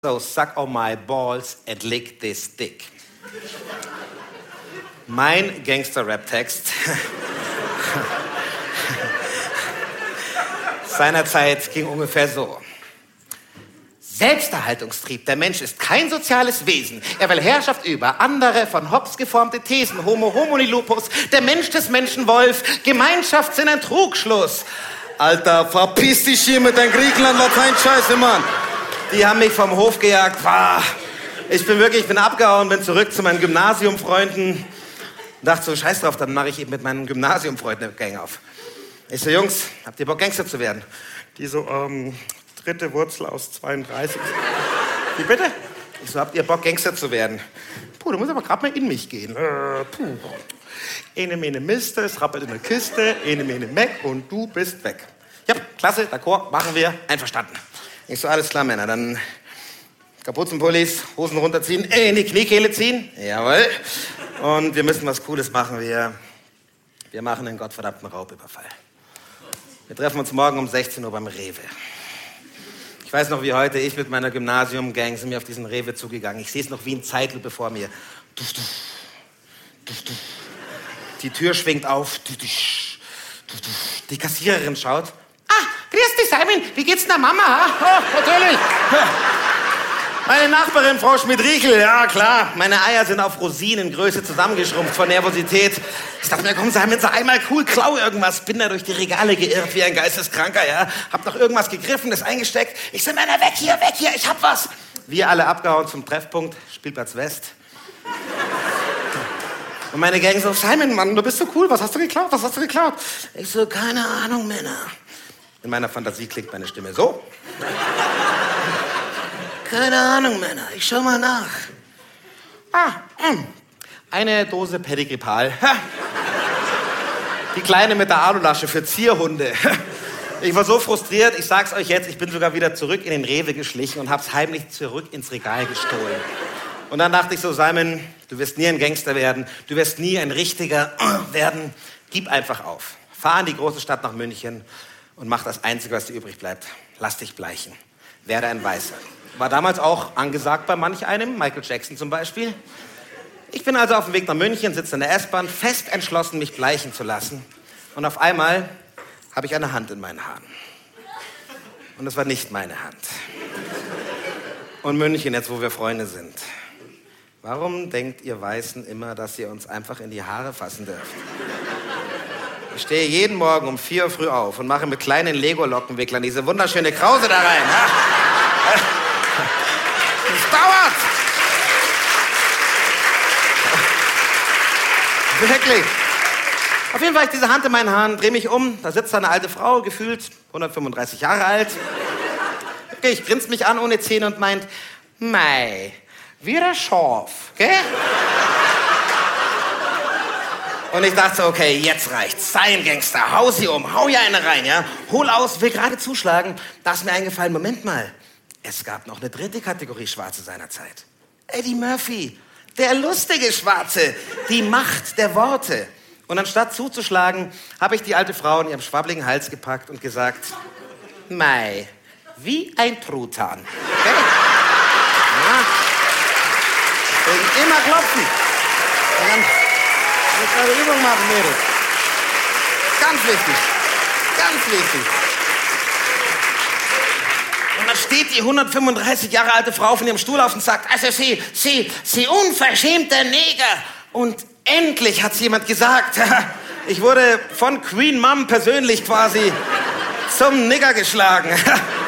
So, suck on my balls and lick this dick. Mein Gangster-Rap-Text seinerzeit ging ungefähr so. Selbsterhaltungstrieb. Der Mensch ist kein soziales Wesen. Er will Herrschaft über andere, von Hobbes geformte Thesen. Homo homini lupus, der Mensch des Menschen Wolf. Gemeinschaft sind ein Trugschluss. Alter, verpiss dich hier mit deinem Griechenland-Latein-Scheiße, Mann. Die haben mich vom Hof gejagt. Ich bin abgehauen, bin zurück zu meinen Gymnasiumfreunden. Dachte so, scheiß drauf, dann mache ich eben mit meinen Gymnasiumfreunden eine Gang auf. Ich so, Jungs, habt ihr Bock, Gangster zu werden? Die so, dritte Wurzel aus 32. Wie bitte? Ich so, habt ihr Bock, Gangster zu werden? Puh, du musst aber gerade mal in mich gehen. Ene, mene, Mister, es rappelt in der Kiste, ene, mene, Mac und du bist weg. Ja, klasse, d'accord, machen wir, einverstanden. Ich so, alles klar, Männer, dann Kapuzenpullis, Hosen runterziehen, in die Kniekehle ziehen, jawohl. Und wir müssen was Cooles machen, wir machen einen gottverdammten Raubüberfall. Wir treffen uns morgen um 16 Uhr beim Rewe. Ich weiß noch wie heute, ich mit meiner Gymnasium-Gang sind wir auf diesen Rewe zugegangen. Ich sehe es noch wie in Zeitlupe vor mir. Duf, duf, duf, duf. Die Tür schwingt auf. Duf, duf, duf, duf. Die Kassiererin schaut. Grüß dich, Simon. Wie geht's der Mama? Natürlich. Meine Nachbarin, Frau Schmidt-Riechel. Ja, klar. Meine Eier sind auf Rosinengröße zusammengeschrumpft vor Nervosität. Ich dachte mir, komm, Simon, sei einmal cool, klau irgendwas. Bin da durch die Regale geirrt wie ein Geisteskranker, ja. Hab noch irgendwas gegriffen, das eingesteckt. Ich so, Männer, weg hier, ich hab was. Wir alle abgehauen zum Treffpunkt, Spielplatz West. Und meine Gang so, Simon, Mann, du bist so cool. Was hast du geklaut? Ich so, keine Ahnung, Männer. In meiner Fantasie klingt meine Stimme so. Keine Ahnung, Männer. Ich schau mal nach. Eine Dose Pedigripal. Die kleine mit der Alulasche für Zierhunde. Ich war so frustriert, ich sag's euch jetzt, ich bin sogar wieder zurück in den Rewe geschlichen und hab's heimlich zurück ins Regal gestohlen. Und dann dachte ich so, Simon, du wirst nie ein Gangster werden, du wirst nie ein richtiger werden. Gib einfach auf. Fahr in die große Stadt nach München und mach das Einzige, was dir übrig bleibt. Lass dich bleichen. Werde ein Weißer. War damals auch angesagt bei manch einem, Michael Jackson zum Beispiel. Ich bin also auf dem Weg nach München, sitze in der S-Bahn, fest entschlossen, mich bleichen zu lassen. Und auf einmal habe ich eine Hand in meinen Haaren. Und es war nicht meine Hand. Und München, jetzt wo wir Freunde sind. Warum denkt ihr Weißen immer, dass ihr uns einfach in die Haare fassen dürft? Ich stehe jeden Morgen um 4 Uhr früh auf und mache mit kleinen Lego-Lockenwicklern diese wunderschöne Krause da rein. Es dauert! Wirklich. Auf jeden Fall habe ich diese Hand in meinen Haaren, drehe mich um, da sitzt da eine alte Frau, gefühlt 135 Jahre alt. Okay, ich grinst mich an ohne Zähne und meint, mei, wieder scharf, gell? Und ich dachte so, okay, jetzt reicht's. Sei ein Gangster, hau sie um, hau ihr eine rein, ja? Hol aus, will gerade zuschlagen. Da ist mir eingefallen, Moment mal. Es gab noch eine dritte Kategorie Schwarze seinerzeit. Eddie Murphy, der lustige Schwarze, die Macht der Worte. Und anstatt zuzuschlagen, habe ich die alte Frau in ihrem schwabbligen Hals gepackt und gesagt, mei, wie ein Truthahn. Okay? Ja. Deswegen immer klopfen. Und dann muss ich eine Übung machen, Mädels. Ganz wichtig. Ganz wichtig. Und dann steht die 135 Jahre alte Frau von ihrem Stuhl auf und sagt, also sie unverschämter Neger. Und endlich hat's jemand gesagt. Ich wurde von Queen Mom persönlich quasi zum Nigger geschlagen.